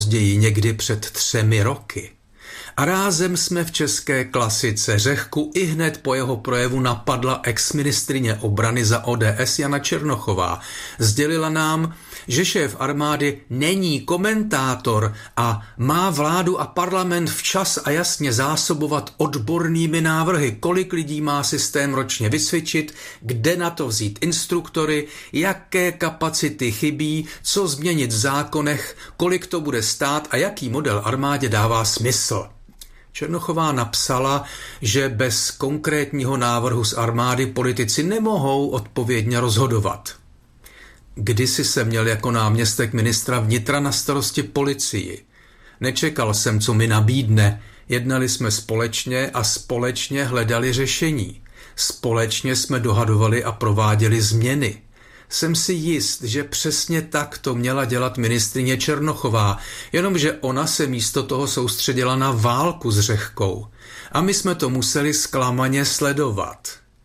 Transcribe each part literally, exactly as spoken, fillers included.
později, někdy před třemi roky. A rázem jsme v české klasice. Řehku i hned po jeho projevu napadla exministryně obrany za O D S Jana Černochová. Sdělila nám, že šéf armády není komentátor a má vládu a parlament včas a jasně zásobovat odbornými návrhy, kolik lidí má systém ročně vysvědčit, kde na to vzít instruktory, jaké kapacity chybí, co změnit v zákonech, kolik to bude stát a jaký model armádě dává smysl. Černochová napsala, že bez konkrétního návrhu z armády politici nemohou odpovědně rozhodovat. Kdysi jsem měl jako náměstek ministra vnitra na starosti policii. Nečekal jsem, co mi nabídne. Jednali jsme společně a společně hledali řešení. Společně jsme dohadovali a prováděli změny. Jsem si jist, že přesně tak to měla dělat ministryně Černochová, jenomže ona se místo toho soustředila na válku s Řehkou. A my jsme to museli zklamaně sledovat.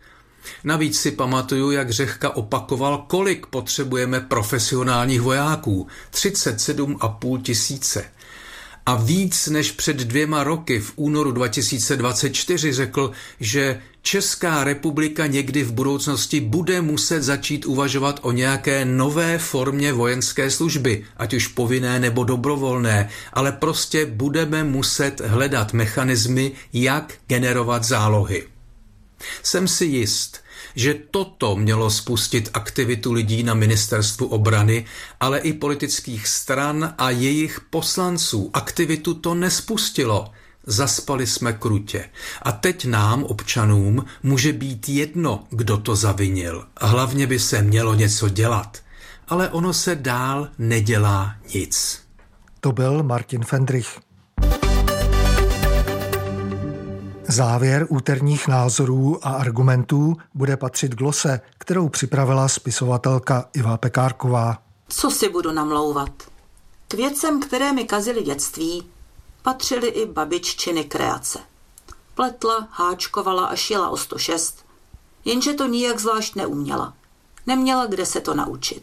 Navíc si pamatuju, jak Řehka opakoval, kolik potřebujeme profesionálních vojáků. třicet sedm a půl tisíce. A víc než před dvěma roky v únoru dva tisíce dvacet čtyři řekl, že Česká republika někdy v budoucnosti bude muset začít uvažovat o nějaké nové formě vojenské služby, ať už povinné nebo dobrovolné, ale prostě budeme muset hledat mechanismy, jak generovat zálohy. Jsem si jist, že toto mělo spustit aktivitu lidí na ministerstvu obrany, ale i politických stran a jejich poslanců. Aktivitu to nespustilo. Zaspali jsme krutě. A teď nám, občanům, může být jedno, kdo to zavinil. Hlavně by se mělo něco dělat. Ale ono se dál nedělá nic. To byl Martin Fendrich. Závěr úterních názorů a argumentů bude patřit glose, kterou připravila spisovatelka Iva Pekárková. Co si budu namlouvat? K věcem, které mi kazily dětství, patřily i babiččiny kreace. Pletla, háčkovala a šila o sto šest, jenže to nijak zvlášť neuměla. Neměla kde se to naučit.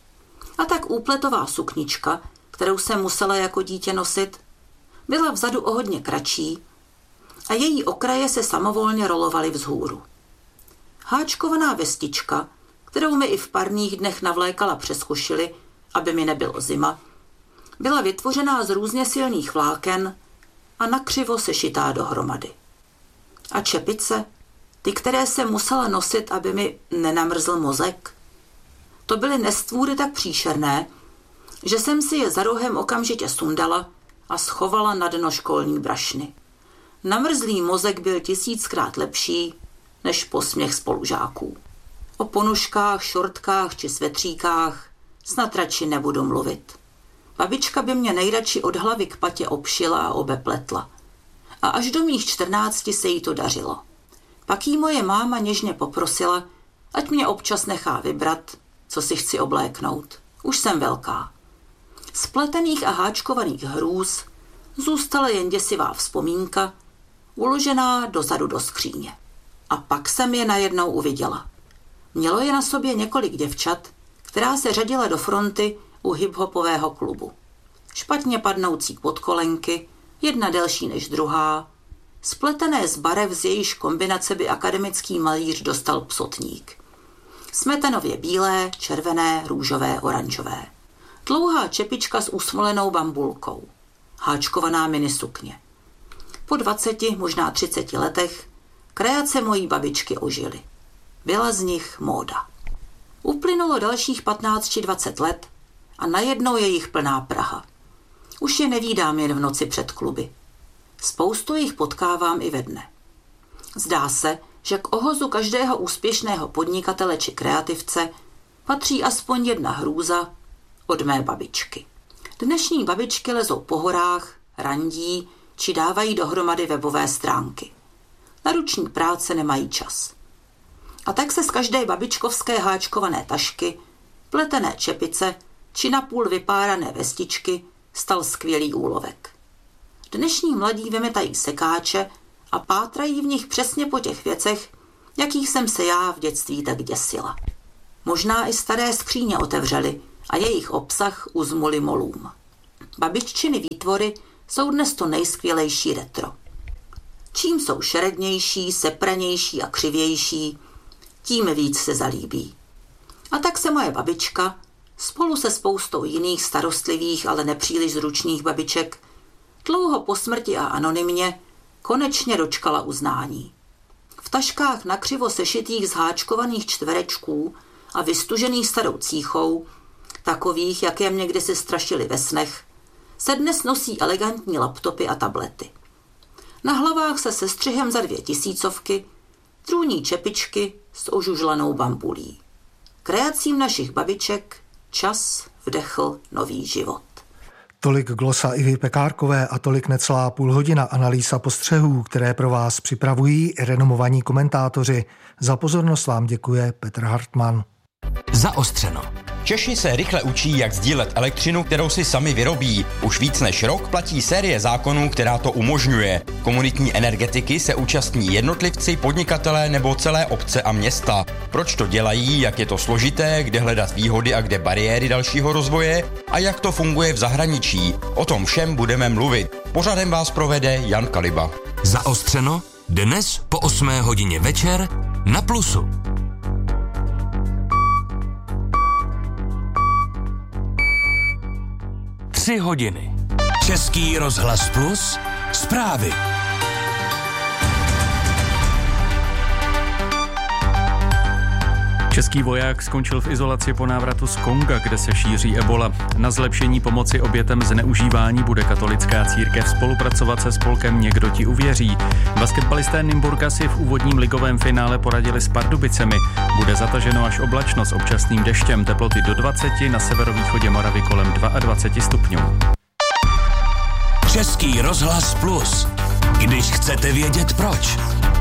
A tak úpletová suknička, kterou jsem musela jako dítě nosit, byla vzadu o hodně kratší a její okraje se samovolně rolovaly vzhůru. Háčkovaná vestička, kterou mi i v parních dnech navlékala přes košili, aby mi nebylo zima, byla vytvořená z různě silných vláken a nakřivo sešitá dohromady. A čepice, ty, které jsem musela nosit, aby mi nenamrzl mozek, to byly nestvůry tak příšerné, že jsem si je za rohem okamžitě sundala a schovala na dno školní brašny. Namrzlý mozek byl tisíckrát lepší než posměch spolužáků. O ponožkách, šortkách či svetříkách snad radši nebudu mluvit. Babička by mě nejradši od hlavy k patě obšila a obepletla. A až do mých čtrnácti se jí to dařilo. Pak jí moje máma něžně poprosila, ať mě občas nechá vybrat, co si chci obléknout. Už jsem velká. Z pletených a háčkovaných hrůz zůstala jen děsivá vzpomínka, uložená dozadu do skříně. A pak jsem je najednou uviděla. Mělo je na sobě několik děvčat, která se řadila do fronty u hiphopového klubu. Špatně padnoucí podkolenky, jedna delší než druhá, spletené z barev, z jejíž kombinace by akademický malíř dostal psotník. Smetanově bílé, červené, růžové, oranžové. Dlouhá čepička s usmolenou bambulkou. Háčkovaná minisukně. Po dvaceti, možná třiceti letech kreace mojí babičky ožily. Byla z nich móda. Uplynulo dalších patnáct či dvacet let a najednou je jich plná Praha. Už je nevídám jen v noci před kluby. Spoustu jich potkávám i ve dne. Zdá se, že k ohozu každého úspěšného podnikatele či kreativce patří aspoň jedna hrůza od mé babičky. Dnešní babičky lezou po horách, randí či dávají dohromady webové stránky. Na ruční práce nemají čas. A tak se z každé babičkovské háčkované tašky, pletené čepice či napůl vypárané vestičky stal skvělý úlovek. Dnešní mladí vymetají sekáče a pátrají v nich přesně po těch věcech, jakých jsem se já v dětství tak děsila. Možná i staré skříně otevřeli a jejich obsah uzmuli molům. Babiččiny výtvory jsou dnes to nejskvělejší retro. Čím jsou šerednější, sepranější a křivější, tím víc se zalíbí. A tak se moje babička spolu se spoustou jiných starostlivých, ale nepříliš zručných babiček dlouho po smrti a anonymně konečně dočkala uznání. V taškách nakřivo sešitých zháčkovaných čtverečků a vystužených starou cíchou, takových, jak je mě kdysi strašili ve snech, se dnes nosí elegantní laptopy a tablety. Na hlavách se sestřihem za dvě tisícovky trůní čepičky s ožužlanou bambulí. Kreacím našich babiček čas vdechl nový život. Tolik glosa Ivy Pekárkové a tolik necelá půl hodina analýz a postřehů, které pro vás připravují renomovaní komentátoři. Za pozornost vám děkuje Petr Hartmann. Zaostřeno. Češi se rychle učí, jak sdílet elektřinu, kterou si sami vyrobí. Už víc než rok platí série zákonů, která to umožňuje. Komunitní energetiky se účastní jednotlivci, podnikatelé nebo celé obce a města. Proč to dělají, jak je to složité, kde hledat výhody a kde bariéry dalšího rozvoje a jak to funguje v zahraničí. O tom všem budeme mluvit. Pořadem vás provede Jan Kaliba. Zaostřeno dnes po osmé hodině večer na Plusu. Tři hodiny. Český rozhlas Plus. Zprávy. Český voják skončil v izolaci po návratu z Konga, kde se šíří ebola. Na zlepšení pomoci obětem zneužívání bude katolická církev spolupracovat se spolkem Někdo ti uvěří. Basketbalisté Nymburka si v úvodním ligovém finále poradili s Pardubicemi. Bude zataženo až oblačno s občasným deštěm, teploty do dvaceti, na severovýchodě Moravy kolem dvacet dva stupňů. Český rozhlas Plus. Když chcete vědět proč.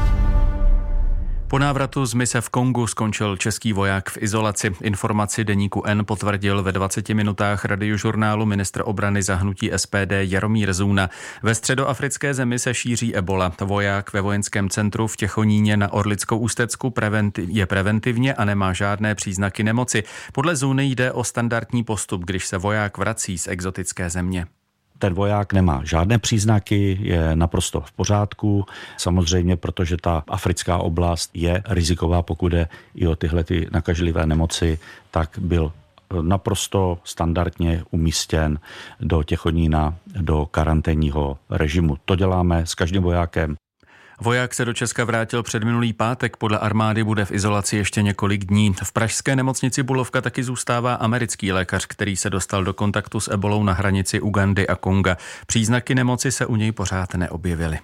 Po návratu z mise v Kongu skončil český voják v izolaci. Informaci deníku N potvrdil ve dvaceti minutách radiožurnálu ministr obrany za hnutí S P D Jaromír Zůna. Ve středoafrické zemi se šíří ebola. Voják ve vojenském centru v Těchoníně na Orlickou Ústecku je preventivně a nemá žádné příznaky nemoci. Podle Zůny jde o standardní postup, když se voják vrací z exotické země. Ten voják nemá žádné příznaky, je naprosto v pořádku. Samozřejmě, protože ta africká oblast je riziková, pokud jde i o tyhle ty nakažlivé nemoci, tak byl naprosto standardně umístěn do Těchonína, do karanténního režimu. To děláme s každým vojákem. Voják se do Česka vrátil předminulý pátek, podle armády bude v izolaci ještě několik dní. V pražské nemocnici Bulovka taky zůstává americký lékař, který se dostal do kontaktu s ebolou na hranici Ugandy a Konga. Příznaky nemoci se u něj pořád neobjevily.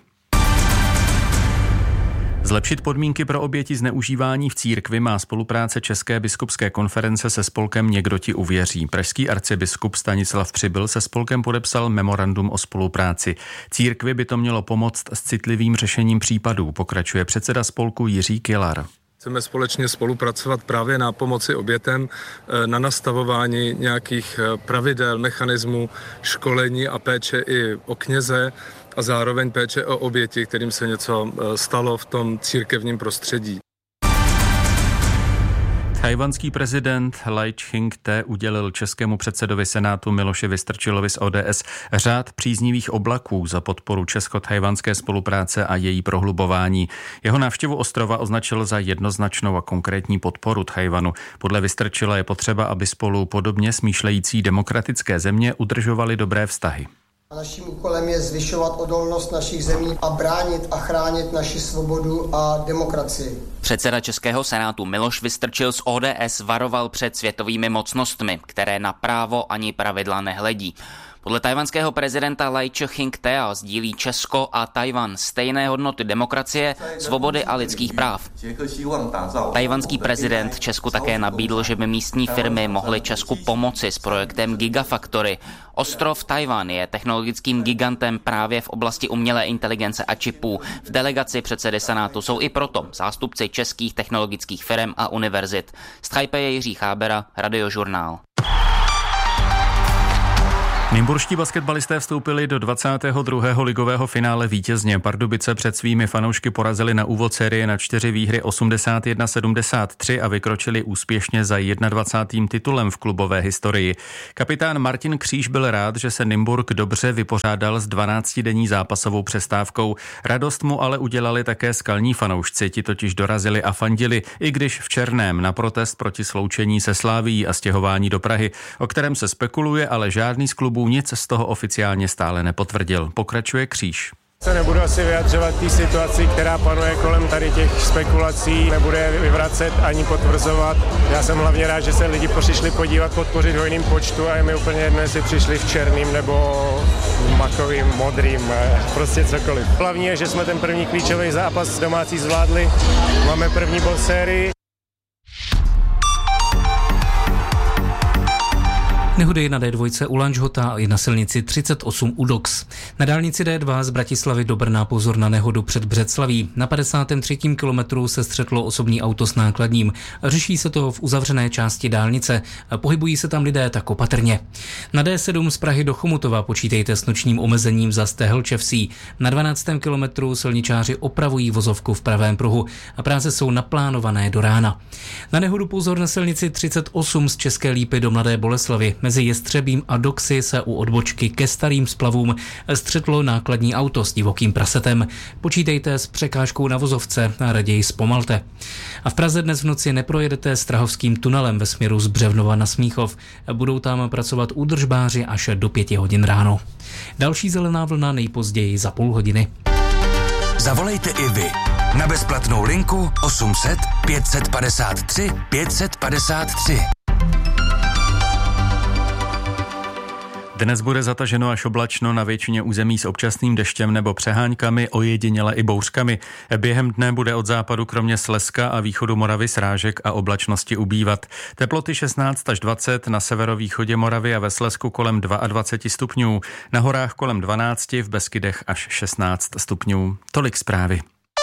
Zlepšit podmínky pro oběti zneužívání v církvi má spolupráce České biskupské konference se spolkem Někdo ti uvěří. Pražský arcibiskup Stanislav Přibyl se spolkem podepsal memorandum o spolupráci. Církvi by to mělo pomoct s citlivým řešením případů, pokračuje předseda spolku Jiří Kilar. Chceme společně spolupracovat právě na pomoci obětem, na nastavování nějakých pravidel, mechanismů, školení a péče i o kněze a zároveň péče o oběti, kterým se něco stalo v tom církevním prostředí. Tchajwanský prezident Lai Ching-te udělil českému předsedovi Senátu Miloši Vystrčilovi z O D S řád příznivých oblaků za podporu česko-tchajwanské spolupráce a její prohlubování. Jeho návštěvu ostrova označil za jednoznačnou a konkrétní podporu Tchajwanu. Podle Vystrčila je potřeba, aby spolu podobně smýšlející demokratické země udržovaly dobré vztahy. Naším úkolem je zvyšovat odolnost našich zemí a bránit a chránit naši svobodu a demokracii. Předseda Českého senátu Miloš Vystrčil z O D S varoval před světovými mocnostmi, které na právo ani pravidla nehledí. Podle tajvanského prezidenta Lai Ching-tea sdílí Česko a Tajvan stejné hodnoty demokracie, svobody a lidských práv. Tajvanský prezident Česku také nabídl, že by místní firmy mohly Česku pomoci s projektem Gigafactory. Ostrov Tajvan je technologickým gigantem právě v oblasti umělé inteligence a čipů. V delegaci předsedy senátu jsou i proto zástupci českých technologických firm a univerzit. Z Tchajpeje Jiří Chábera, Radiožurnál. Nymburští basketbalisté vstoupili do dvacátého druhého ligového finále vítězně. Pardubice před svými fanoušky porazili na úvod série na čtyři výhry osmdesát jedna sedmdesát tři a vykročili úspěšně za dvacátým prvním titulem v klubové historii. Kapitán Martin Kříž byl rád, že se Nymburk dobře vypořádal s dvanáctidenní zápasovou přestávkou. Radost mu ale udělali také skalní fanoušci, ti totiž dorazili a fandili, i když v černém, na protest proti sloučení se Slavií a stěhování do Prahy, o kterém se spekuluje, ale žádný z klubů nic z toho oficiálně stále nepotvrdil. Pokračuje Kříž. Se nebudu asi vyjadřovat té situaci, která panuje kolem tady těch spekulací, nebudu je vyvracet ani potvrzovat. Já jsem hlavně rád, že se lidi přišli podívat, podpořit hojným počtu a je mi úplně jedno, jestli přišli v černým nebo makovým, modrým, prostě cokoliv. Hlavně je, že jsme ten první klíčový zápas domácí zvládli, máme první bod sérii. Nehody na dé dva u Lanžhota i na silnici třicet osm u Dox. Na dálnici dé dva z Bratislavy do Brna pozor na nehodu před Břeclaví. Na padesátém třetím kilometru se střetlo osobní auto s nákladním. Řeší se to v uzavřené části dálnice. Pohybují se tam lidé tak opatrně. Na dé sedm z Prahy do Chomutova počítejte s nočním omezením za Stehlčevsí. Na dvanáctém kilometru silničáři opravují vozovku v pravém pruhu a práce jsou naplánované do rána. Na nehodu pozor na silnici třicet osm z České Lípy do Mladé Boleslavi. Mezi Jestřebím a Doxy se u odbočky ke Starým Splavům střetlo nákladní auto s divokým prasetem. Počítejte s překážkou na vozovce a raději zpomalte. A v Praze dnes v noci neprojedete Strahovským tunelem ve směru z Břevnova na Smíchov. Budou tam pracovat údržbáři až do pěti hodin ráno. Další zelená vlna nejpozději za půl hodiny. Zavolejte i vy na bezplatnou linku osm set pět padesát tři pět padesát tři. Dnes bude zataženo až oblačno na většině území s občasným deštěm nebo přeháňkami, ojediněle i bouřkami. Během dne bude od západu kromě Slezska a východu Moravy srážek a oblačnosti ubývat. Teploty šestnáct až dvacet, na severovýchodě Moravy a ve Slezsku kolem dvacet dva stupňů, na horách kolem dvanáct, v Beskydech až šestnáct stupňů. Tolik zprávy.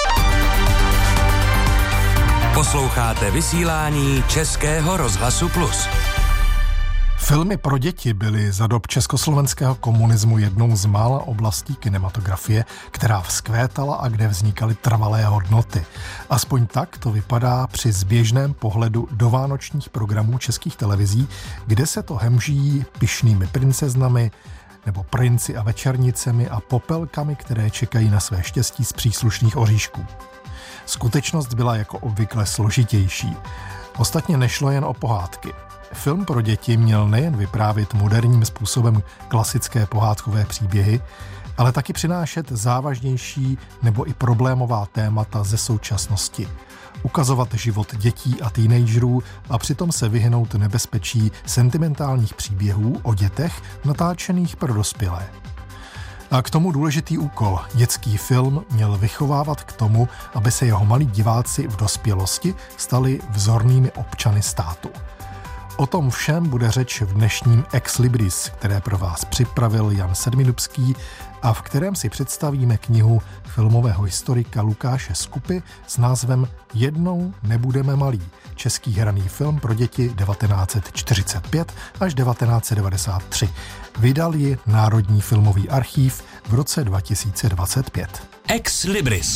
Posloucháte vysílání Českého rozhlasu Plus. Filmy pro děti byly za dob československého komunismu jednou z mála oblastí kinematografie, která vzkvétala a kde vznikaly trvalé hodnoty. Aspoň tak to vypadá při zběžném pohledu do vánočních programů českých televizí, kde se to hemží pyšnými princeznami nebo princi a večernicemi a popelkami, které čekají na své štěstí z příslušných oříšků. Skutečnost byla jako obvykle složitější. Ostatně nešlo jen o pohádky. Film pro děti měl nejen vyprávět moderním způsobem klasické pohádkové příběhy, ale taky přinášet závažnější nebo i problémová témata ze současnosti. Ukazovat život dětí a teenagerů a přitom se vyhnout nebezpečí sentimentálních příběhů o dětech natáčených pro dospělé. A k tomu důležitý úkol. Dětský film měl vychovávat k tomu, aby se jeho malí diváci v dospělosti stali vzornými občany státu. O tom všem bude řeč v dnešním Ex Libris, které pro vás připravil Jan Sedmidubský a v kterém si představíme knihu filmového historika Lukáše Skupy s názvem Jednou nebudeme malí. Český hraný film pro děti devatenáct set čtyřicet pět až devatenáct set devadesát tři. Vydal ji Národní filmový archív v roce dva tisíce dvacet pět. Ex Libris.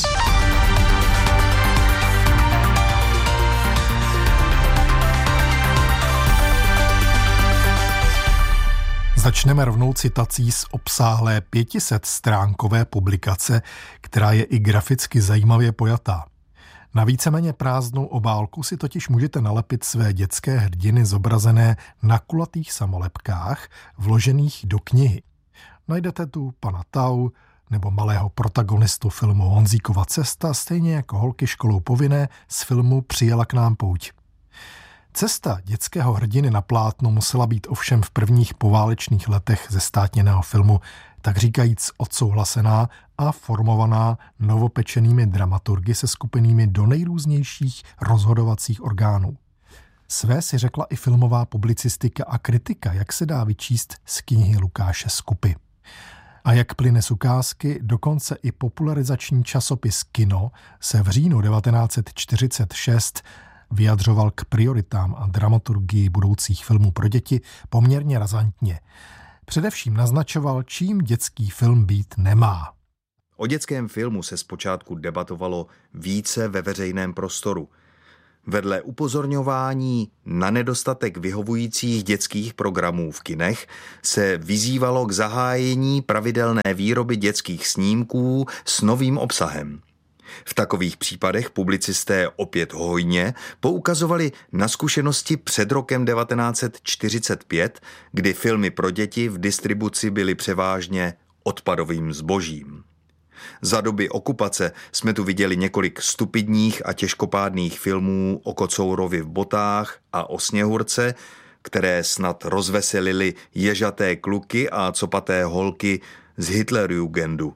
Začneme rovnou citací z obsáhlé pětisetstránkové publikace, která je i graficky zajímavě pojatá. Na víceméně prázdnou obálku si totiž můžete nalepit své dětské hrdiny zobrazené na kulatých samolepkách, vložených do knihy. Najdete tu pana Tau nebo malého protagonistu filmu Honzíkova cesta, stejně jako holky školou povinné z filmu Přijela k nám pouť. Cesta dětského hrdiny na plátno musela být ovšem v prvních poválečných letech zestátněného filmu tak říkajíc odsouhlasená a formovaná novopečenými dramaturgy se skupenými do nejrůznějších rozhodovacích orgánů. Své si řekla i filmová publicistika a kritika, jak se dá vyčíst z knihy Lukáše Skupy. A jak plyne z ukázky, dokonce i popularizační časopis Kino se v říjnu devatenáct set čtyřicet šest vyjadřoval k prioritám a dramaturgii budoucích filmů pro děti poměrně razantně. Především naznačoval, čím dětský film být nemá. O dětském filmu se zpočátku debatovalo více ve veřejném prostoru. Vedle upozorňování na nedostatek vyhovujících dětských programů v kinech se vyzývalo k zahájení pravidelné výroby dětských snímků s novým obsahem. V takových případech publicisté opět hojně poukazovali na zkušenosti před rokem devatenáct set čtyřicet pět, kdy filmy pro děti v distribuci byly převážně odpadovým zbožím. Za doby okupace jsme tu viděli několik stupidních a těžkopádných filmů o kocourovi v botách a o Sněhurce, které snad rozveselily ježaté kluky a copaté holky z Hitlerjugendu.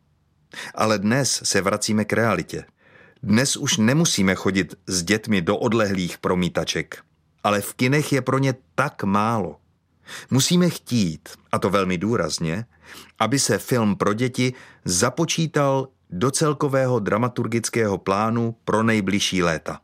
Ale dnes se vracíme k realitě. Dnes už nemusíme chodit s dětmi do odlehlých promítaček, ale v kinech je pro ně tak málo. Musíme chtít, a to velmi důrazně, aby se film pro děti započítal do celkového dramaturgického plánu pro nejbližší léta.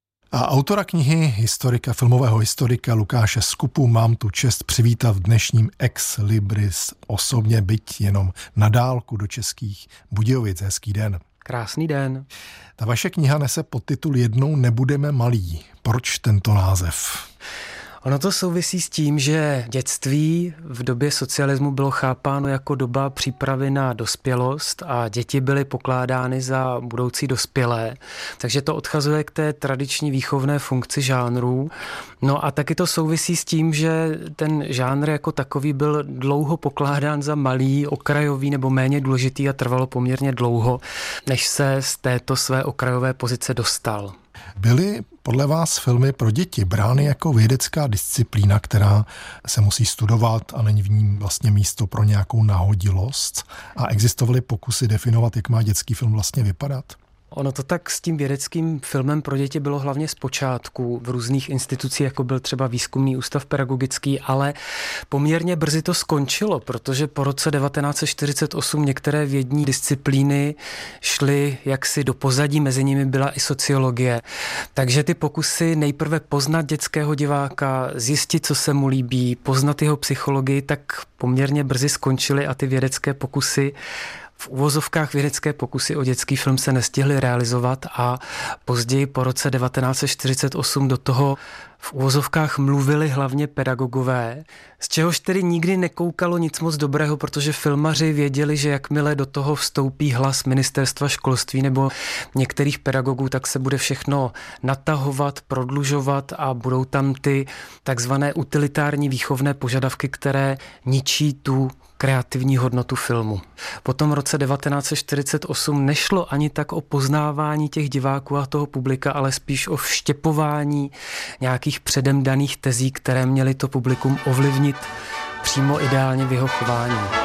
A autora knihy, historika, filmového historika Lukáše Skupu mám tu čest přivítat v dnešním Ex Libris osobně, byť jenom na dálku do Českých Budějovic. Hezký den. Krásný den. Ta vaše kniha nese podtitul Jednou nebudeme malí. Proč tento název? Ono to souvisí s tím, že dětství v době socialismu bylo chápáno jako doba přípravy na dospělost a děti byly pokládány za budoucí dospělé. Takže to odchazuje k té tradiční výchovné funkci žánrů. No a taky to souvisí s tím, že ten žánr jako takový byl dlouho pokládán za malý, okrajový nebo méně důležitý a trvalo poměrně dlouho, než se z této své okrajové pozice dostal. Byly podle vás filmy pro děti brány jako vědecká disciplína, která se musí studovat a není v ní vlastně místo pro nějakou nahodilost? A existovaly pokusy definovat, jak má dětský film vlastně vypadat? Ono to tak s tím vědeckým filmem pro děti bylo hlavně zpočátku v různých institucích, jako byl třeba Výzkumný ústav pedagogický, ale poměrně brzy to skončilo, protože po roce devatenáct set čtyřicet osm některé vědní disciplíny šly jaksi do pozadí, mezi nimi byla i sociologie. Takže ty pokusy nejprve poznat dětského diváka, zjistit, co se mu líbí, poznat jeho psychologii, tak poměrně brzy skončily a ty vědecké pokusy v uvozovkách vědecké pokusy o dětský film se nestihly realizovat a později po roce devatenáct set čtyřicet osm do toho v uvozovkách mluvili hlavně pedagogové, z čehož tedy nikdy nekoukalo nic moc dobrého, protože filmaři věděli, že jakmile do toho vstoupí hlas ministerstva školství nebo některých pedagogů, tak se bude všechno natahovat, prodlužovat a budou tam ty takzvané utilitární výchovné požadavky, které ničí tu kreativní hodnotu filmu. Po tom roce devatenáct set čtyřicet osm nešlo ani tak o poznávání těch diváků a toho publika, ale spíš o vštěpování nějakých předem daných tezí, které měly to publikum ovlivnit přímo ideálně v jeho chování.